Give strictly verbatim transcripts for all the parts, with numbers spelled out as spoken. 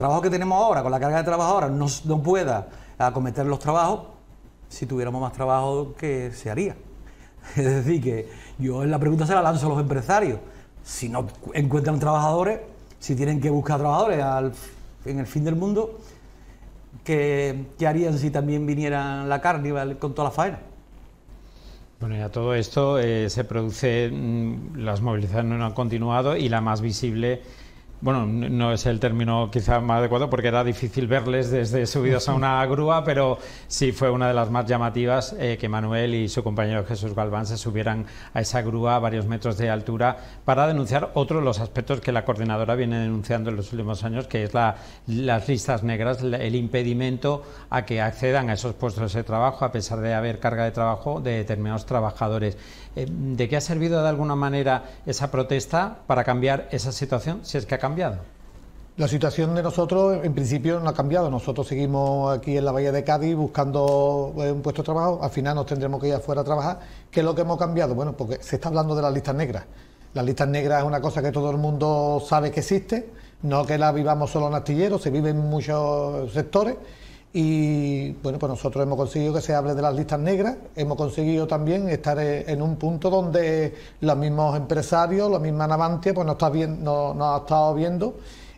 trabajo que tenemos ahora, con la carga de trabajo ahora, no, no pueda acometer los trabajos, si tuviéramos más trabajo, ¿qué se haría? Es decir, que yo en la pregunta se la lanzo a los empresarios. Si no encuentran trabajadores, si tienen que buscar trabajadores al, en el fin del mundo, ¿qué, qué harían si también viniera la carne con toda la faena? Bueno, y a todo esto eh, se produce, mmm, las movilizaciones no han continuado y la más visible, bueno, no es el término quizá más adecuado porque era difícil verles desde subidos a una grúa, pero sí fue una de las más llamativas eh, que Manuel y su compañero Jesús Galván se subieran a esa grúa a varios metros de altura para denunciar otro de los aspectos que la coordinadora viene denunciando en los últimos años, que es la, las listas negras, el impedimento a que accedan a esos puestos de trabajo a pesar de haber carga de trabajo de determinados trabajadores. ¿De qué ha servido de alguna manera esa protesta para cambiar esa situación, si es que ha cambiado? La situación de nosotros, en principio, no ha cambiado. Nosotros seguimos aquí en la Bahía de Cádiz buscando un puesto de trabajo. Al final nos tendremos que ir afuera a trabajar. ¿Qué es lo que hemos cambiado? Bueno, porque se está hablando de las listas negras. Las listas negras es una cosa que todo el mundo sabe que existe, no que la vivamos solo en astilleros, se vive en muchos sectores. Y bueno, pues nosotros hemos conseguido que se hable de las listas negras, hemos conseguido también estar en un punto donde los mismos empresarios, la misma Navantia, pues nos, está bien, nos, nos ha estado viendo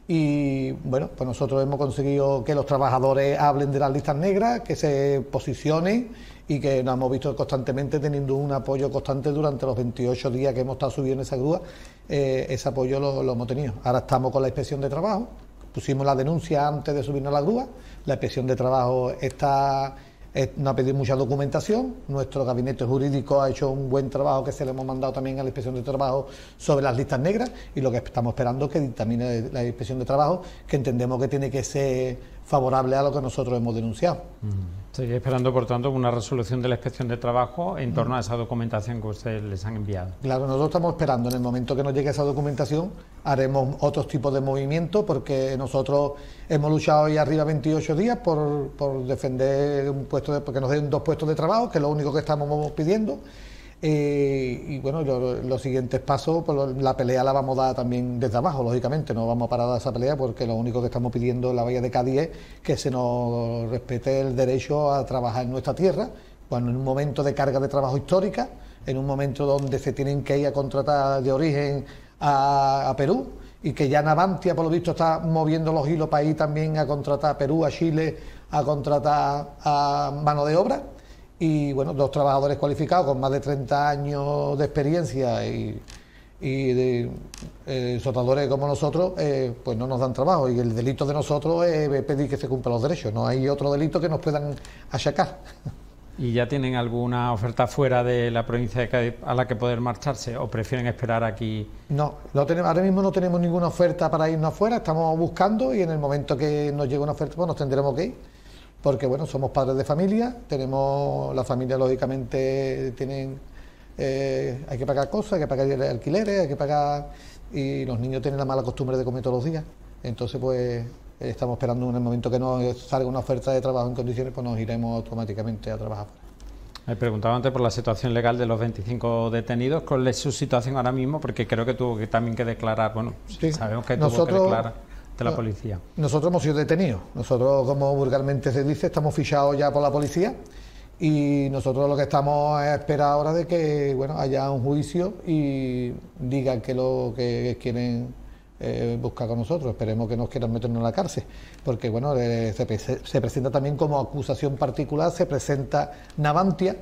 y bueno, pues nosotros hemos conseguido que los trabajadores hablen de las listas negras, que se posicionen y que nos hemos visto constantemente teniendo un apoyo constante durante los veintiocho días que hemos estado subiendo esa grúa, eh, ese apoyo lo, lo hemos tenido. Ahora estamos con la inspección de trabajo. Pusimos la denuncia antes de subirnos a la grúa, la inspección de trabajo está, eh, nos ha pedido mucha documentación, nuestro gabinete jurídico ha hecho un buen trabajo que se le hemos mandado también a la inspección de trabajo sobre las listas negras y lo que estamos esperando es que dictamine la inspección de trabajo, que entendemos que tiene que ser favorable a lo que nosotros hemos denunciado. Mm. Seguir esperando, por tanto, una resolución de la inspección de trabajo en torno a esa documentación que ustedes les han enviado. Claro, nosotros estamos esperando. En el momento que nos llegue esa documentación haremos otros tipos de movimientos porque nosotros hemos luchado ahí arriba veintiocho días por, por defender un puesto de, porque nos den dos puestos de trabajo, que es lo único que estamos pidiendo. Eh, y bueno, lo, los siguientes pasos, pues la pelea la vamos a dar también desde abajo, lógicamente, no vamos a parar de esa pelea porque lo único que estamos pidiendo en la Bahía de Cádiz es que se nos respete el derecho a trabajar en nuestra tierra, cuando en un momento de carga de trabajo histórica, en un momento donde se tienen que ir a contratar de origen a, a Perú y que ya Navantia, por lo visto, está moviendo los hilos para ir también a contratar a Perú, a Chile, a contratar a mano de obra. Y bueno, dos trabajadores cualificados con más de treinta años de experiencia y, y de eh, sotadores como nosotros, eh, pues no nos dan trabajo. Y el delito de nosotros es pedir que se cumplan los derechos. No hay otro delito que nos puedan achacar. ¿Y ya tienen alguna oferta fuera de la provincia de Cádiz a la que poder marcharse o prefieren esperar aquí? No, no tenemos, ahora mismo no tenemos ninguna oferta para irnos afuera. Estamos buscando y en el momento que nos llegue una oferta, pues nos tendremos que ir. Porque bueno, somos padres de familia, tenemos, la familia lógicamente tienen, eh, hay que pagar cosas, hay que pagar alquileres, hay que pagar, y los niños tienen la mala costumbre de comer todos los días. Entonces pues estamos esperando en el momento que nos salga una oferta de trabajo en condiciones, pues nos iremos automáticamente a trabajar. Me preguntaba antes por la situación legal de los veinticinco detenidos. ¿Cuál es su situación ahora mismo? Porque creo que tuvo que también que declarar, bueno, sí, sabemos que nosotros, tuvo que declarar de la policía. Nosotros hemos sido detenidos. Nosotros, como vulgarmente se dice, estamos fichados ya por la policía y nosotros lo que estamos a esperar ahora de que bueno haya un juicio y digan que lo que quieren eh, buscar con nosotros. Esperemos que nos quieran meternos en la cárcel, porque bueno eh, se, se presenta también como acusación particular, se presenta Navantia.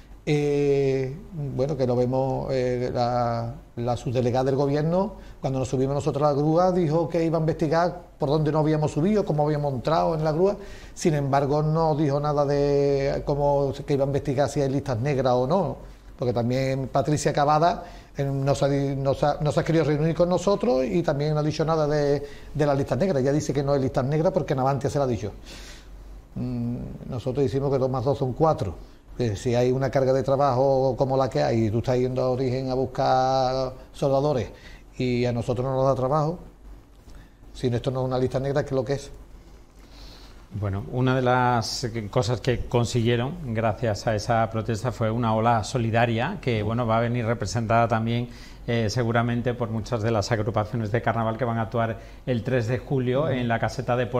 Eh, bueno, que lo vemos, eh, la, la subdelegada del gobierno, cuando nos subimos nosotros a la grúa, dijo que iba a investigar por dónde no habíamos subido, cómo habíamos entrado en la grúa. Sin embargo, no dijo nada de cómo que iba a investigar si hay listas negras o no, porque también Patricia Cavada eh, no, se, no, se, no se ha querido reunir con nosotros y también no ha dicho nada de, de las listas negras. Ella dice que no hay listas negras porque Navantia se la ha dicho. Mm, nosotros decimos que dos más dos son cuatro. Que si hay una carga de trabajo como la que hay y tú estás yendo a origen a buscar soldadores y a nosotros no nos da trabajo, si esto no es una lista negra, ¿qué es lo que es? Bueno, una de las cosas que consiguieron gracias a esa protesta fue una ola solidaria que bueno va a venir representada también eh, seguramente por muchas de las agrupaciones de carnaval que van a actuar el tres de julio en la caseta de Puerto